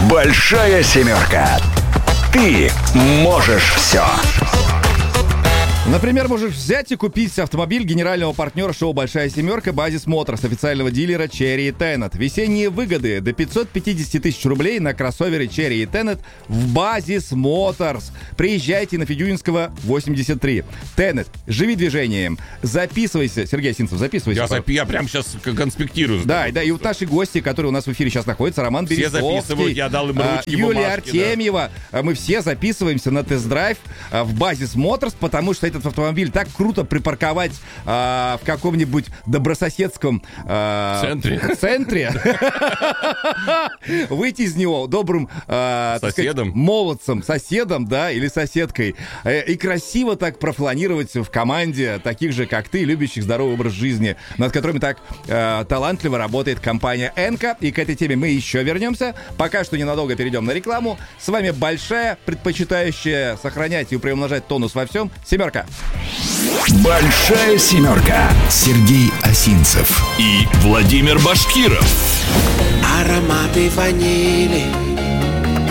Большая семерка. Ты можешь все. Например, можешь взять и купить автомобиль генерального партнера шоу «Большая семерка» Базис Моторс, официального дилера Cherry Tenet. Весенние выгоды до 550 тысяч рублей на кроссовере Cherry Tenet в Базис Моторс. Приезжайте на Федюнинского, 83. Tenet, живи движением. Записывайся. Сергей Осинцев, записывайся. Я прям сейчас конспектирую. Да, и вот наши гости, которые у нас в эфире сейчас находятся, Роман Березовский. Все записывают, я дал им ручки, Юлия бумажки, Артемьева. Да. Мы все записываемся на тест-драйв в Базис Моторс, потому что этот автомобиль так круто припарковать в каком-нибудь добрососедском центре. Выйти из него добрым соседом, молодцем, соседом, да, или соседкой. И красиво так профланировать в команде таких же, как ты, любящих здоровый образ жизни, над которыми так талантливо работает компания «Энка». И к этой теме мы еще вернемся. Пока что ненадолго перейдем на рекламу. С вами большая, предпочитающая сохранять и приумножать тонус во всем семерка. Большая семерка. Сергей Осинцев и Владимир Башкиров. Ароматы ванили